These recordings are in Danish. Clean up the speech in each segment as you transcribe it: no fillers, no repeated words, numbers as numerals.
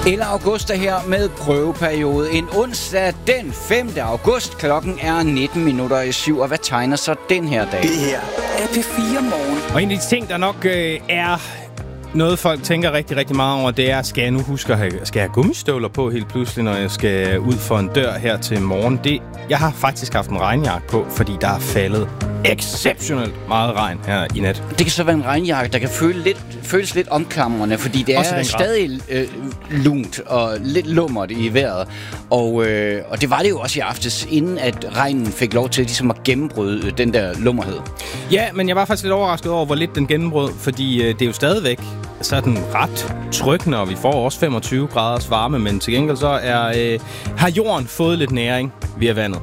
Eller august er her med prøveperiode. En onsdag den 5. august. Klokken er 19:07. Og hvad tegner så den her dag? Det her er P4 Morgen. Og en af de ting, der nok er noget, folk tænker rigtig, rigtig meget over, det er, skal jeg nu huske at have gummistøvler på helt pludselig, når jeg skal ud for en dør her til morgen. Jeg har faktisk haft en regnjakke på, fordi der er faldet exceptionelt meget regn her i nat. Det kan så være en regnjakke, der kan føles lidt omklamrende, fordi det er stadig lunt og lidt lummert i vejret. Og det var det jo også i aftes, inden at regnen fik lov til ligesom at gennembryde den der lummerhed. Ja, men jeg var faktisk lidt overrasket over, hvor lidt den gennembrød, fordi det er jo stadigvæk sådan ret trykkende, og vi får også 25 graders varme, men til gengæld så har jorden fået lidt næring via vandet.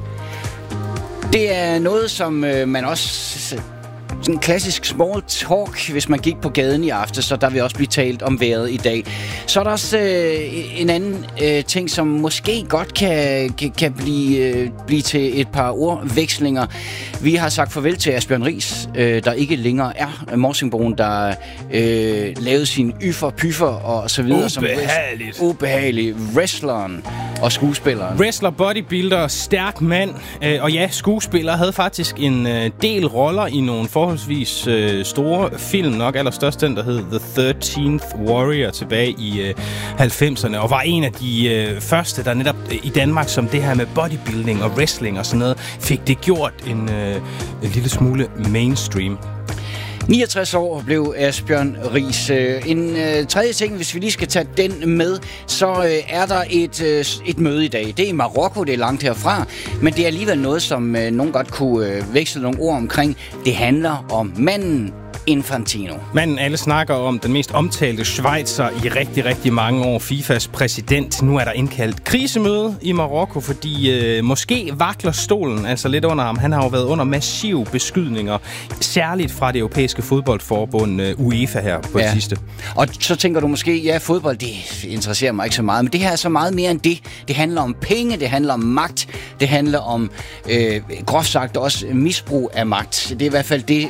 Det er noget, som man også... Sådan en klassisk small talk, hvis man gik på gaden i aften, så der vil også blive talt om vejret i dag. Så er der også en anden ting, som måske godt kan blive til et par ordvekslinger. Vi har sagt farvel til Asbjørn Riis, der ikke længere er morsingbogen, der lavede sine yffer og så videre. Ubehageligt. Wrestleren og skuespilleren. Wrestler, bodybuilder, stærk mand. Og ja, skuespiller havde faktisk en del roller i nogle forholdsvis store film, nok allerstørst den, der hed The 13th Warrior tilbage i 90'erne, og var en af de første, der netop i Danmark, som det her med bodybuilding og wrestling og sådan noget, fik det gjort en lille smule mainstream. 69 år blev Asbjørn Riis. En tredje ting, hvis vi lige skal tage den med, så er der et møde i dag. Det er i Marokko, det er langt herfra, men det er alligevel noget, som nogen godt kunne veksle nogle ord omkring. Det handler om manden Infantino. Manden alle snakker om, den mest omtalte schweizer i rigtig, rigtig mange år, FIFAs præsident. Nu er der indkaldt krisemøde i Marokko, fordi måske vakler stolen altså lidt under ham. Han har jo været under massive beskydninger, særligt fra det europæiske fodboldforbund UEFA her på det sidste. Og så tænker du måske, ja, fodbold, det interesserer mig ikke så meget, men det her er så meget mere end det. Det handler om penge, det handler om magt, det handler om, groft sagt, også misbrug af magt. Det er i hvert fald det,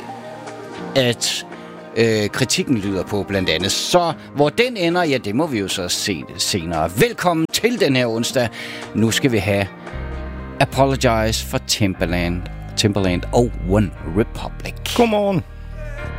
at kritikken lyder på blandt andet. Så hvor den ender, ja, det må vi jo så se senere. Velkommen til den her onsdag. Nu skal vi have Apologize for Timbaland og One Republic. Godmorgen.